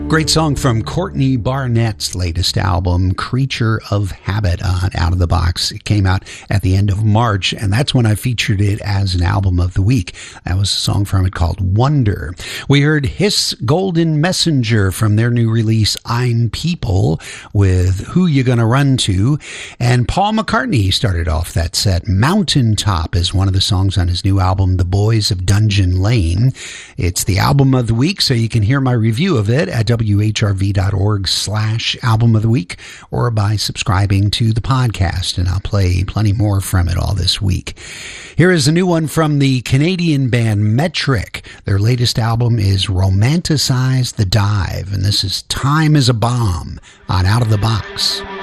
Great song from Courtney Barnett's latest album, Creature of Habit, on Out of the Box. It came out at the end of March, and that's when I featured it as an album of the week. That was a song from it called Wonder. We heard Hiss Golden Messenger from their new release, I'm People, with Who You Gonna Run To. And Paul McCartney started off that set. Mountaintop is one of the songs on his new album, The Boys of Dungeon Lane. It's the album of the week, so you can hear my review of it at whrv.org/album of the week or by subscribing to the podcast, and I'll play plenty more from it all this week. Here is a new one from the Canadian band Metric. Their latest album is Romanticize the Dive, and this is Time is a Bomb on Out of the Box.